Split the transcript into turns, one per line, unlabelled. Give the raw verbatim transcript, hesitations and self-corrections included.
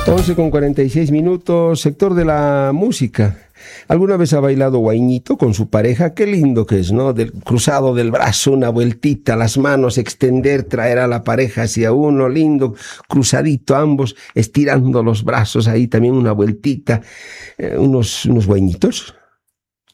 once con cuarenta y seis minutos, sector de la música. ¿Alguna vez ha bailado guañito con su pareja? Qué lindo que es, ¿no? Del cruzado del brazo, una vueltita, las manos, extender, traer a la pareja hacia uno, lindo, cruzadito ambos, estirando los brazos, ahí también una vueltita, eh, unos, unos guañitos.